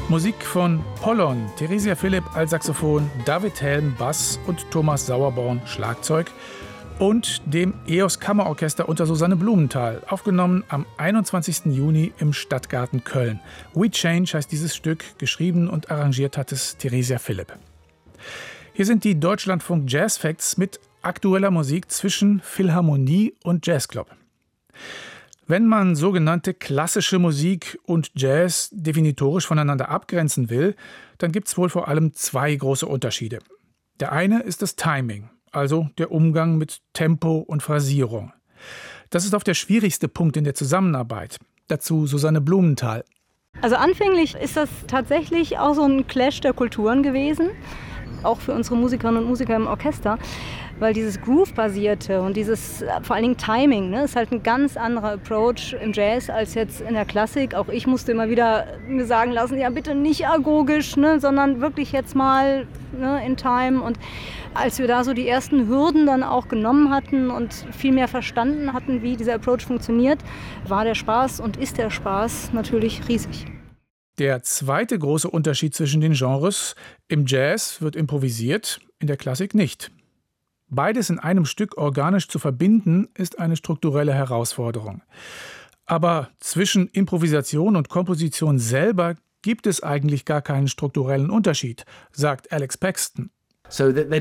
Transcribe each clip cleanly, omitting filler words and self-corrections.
Musik von Pollon, Theresia Philipp Altsaxophon, David Helm Bass und Thomas Sauerborn Schlagzeug und dem EOS Kammerorchester unter Susanne Blumenthal, aufgenommen am 21. Juni im Stadtgarten Köln. We Change heißt dieses Stück, geschrieben und arrangiert hat es Theresia Philipp. Hier sind die Deutschlandfunk Jazz Facts mit aktueller Musik zwischen Philharmonie und Jazzclub. Wenn man sogenannte klassische Musik und Jazz definitorisch voneinander abgrenzen will, dann gibt es wohl vor allem zwei große Unterschiede. Der eine ist das Timing, also der Umgang mit Tempo und Phrasierung. Das ist oft der schwierigste Punkt in der Zusammenarbeit. Dazu Susanne Blumenthal. Also anfänglich ist das tatsächlich auch so ein Clash der Kulturen gewesen, auch für unsere Musikerinnen und Musiker im Orchester. Weil dieses Groove-basierte und dieses vor allen Dingen Timing, ist halt ein ganz anderer Approach im Jazz als jetzt in der Klassik. Auch ich musste immer wieder mir sagen lassen, ja bitte nicht agogisch, sondern wirklich jetzt mal in Time. Und als wir da so die ersten Hürden dann auch genommen hatten und viel mehr verstanden hatten, wie dieser Approach funktioniert, war der Spaß und ist der Spaß natürlich riesig. Der zweite große Unterschied zwischen den Genres: im Jazz wird improvisiert, in der Klassik nicht. Beides in einem Stück organisch zu verbinden, ist eine strukturelle Herausforderung. Aber zwischen Improvisation und Komposition selber gibt es eigentlich gar keinen strukturellen Unterschied, sagt Alex Paxton. Es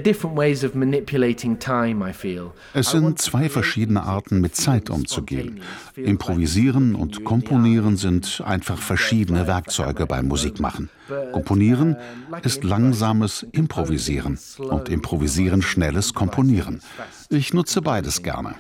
sind zwei verschiedene Arten, mit Zeit umzugehen. Improvisieren und Komponieren sind einfach verschiedene Werkzeuge beim Musikmachen. Komponieren ist langsames Improvisieren und Improvisieren schnelles Komponieren. Ich nutze beides gerne.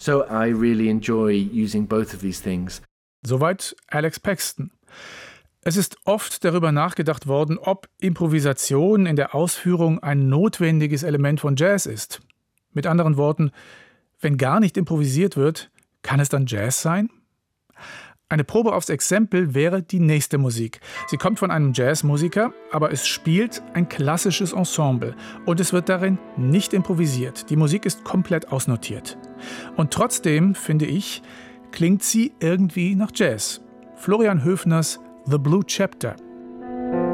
Soweit Alex Paxton. Es ist oft darüber nachgedacht worden, ob Improvisation in der Ausführung ein notwendiges Element von Jazz ist. Mit anderen Worten, wenn gar nicht improvisiert wird, kann es dann Jazz sein? Eine Probe aufs Exempel wäre die nächste Musik. Sie kommt von einem Jazzmusiker, aber es spielt ein klassisches Ensemble und es wird darin nicht improvisiert. Die Musik ist komplett ausnotiert. Und trotzdem, finde ich, klingt sie irgendwie nach Jazz. Florian Höfners The Blue Chapter.